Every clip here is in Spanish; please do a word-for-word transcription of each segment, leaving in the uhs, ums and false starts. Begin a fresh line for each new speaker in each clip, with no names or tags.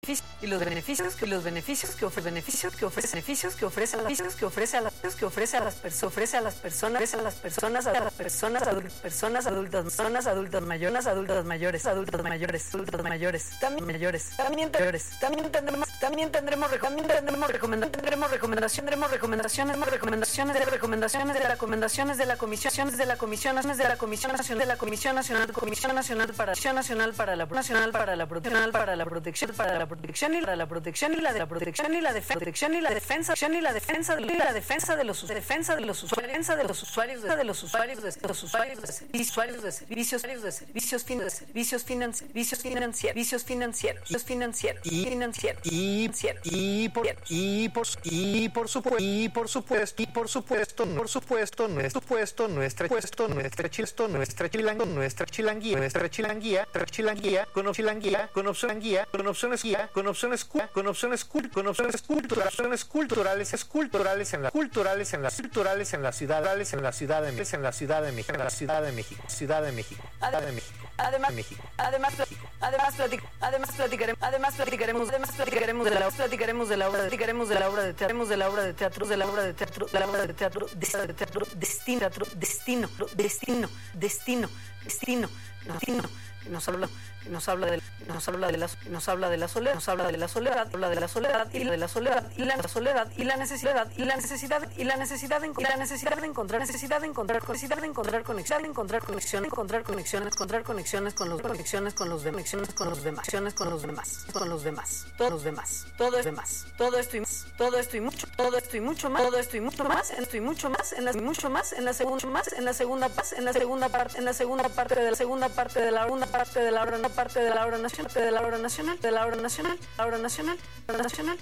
y los beneficios y los beneficios que ofrece beneficios que ofrece beneficios que ofrece a las que ofrece a las que ofrece a las personas ofrece a las personas ofrece a las personas a las personas adultas personas adultas personas adultas mayores adultas mayores adultos mayores adultos mayores también mayores también mayores también tendremos también tendremos también tendremos recomendaciones tendremos recomendaciones tendremos recomendaciones recomendaciones de recomendaciones de recomendaciones de la comisión de la comisión de la comisión nacional de la comisión nacional comisión nacional para acción nacional para la nacional para la protección para la protección para la protección y la, la protección y la de la protección y la defensa protección y la defensa y la defensa de la defensa de los defensa de los usuarios de los usuarios de los usuarios de los usuarios de servicios de servicios de servicios fin de servicios financieros servicios financieros financieros financieros y financieros
y y por y por y por supuesto y por supuesto y por supuesto por supuesto nuestro puesto nuestra puesto nuestra chisto nuestra chilango nuestra chilanguía nuestra chilanguía nuestra chilanguía con chilanguía con opción guía con opciones guía con opciones con opciones con opciones culturales culturales culturales en la culturales en las culturales en las ciudades en la ciudad de en la ciudad de México en la ciudad de México ciudad de México ciudad de México
además México además además platic, además platicaremos además platicaremos además platicaremos de la platicaremos de la obra platicaremos de la obra de teatro de la obra de teatro de la obra de teatro de la obra de teatro de teatro destino destino destino destino destino destino que nos habla que nos habla de nos habla de la nos habla de la soledad nos habla de la soledad habla de la soledad y la de la soledad y la soledad y la necesidad y la necesidad y la necesidad de la necesidad de encontrar necesidad de encontrar necesidad de encontrar conexión de encontrar conexión encontrar conexiones encontrar conexiones con los conexiones con los demás conexiones con los demás conexiones con los demás con los demás todos los demás todo es demás todo esto y todo esto y mucho todo esto y mucho más todo esto y mucho más esto y mucho más en la mucho más en la segunda más en la segunda parte en la segunda parte en la segunda parte de la segunda parte de la segunda parte de la obra parte de la obra nacional de la obra nacional de la obra nacional la obra nacional la obra nacional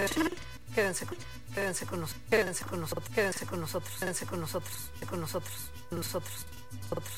quédense con quédense con nosotros quédense con nosotros quédense con nosotros quédense con nosotros con nosotros nosotros nosotros